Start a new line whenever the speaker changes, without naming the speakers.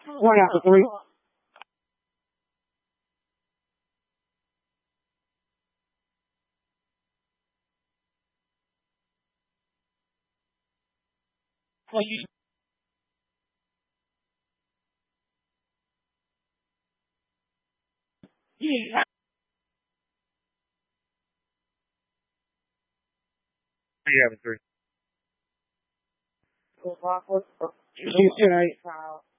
One out of three. Yeah. Three out of three. Tuesday night.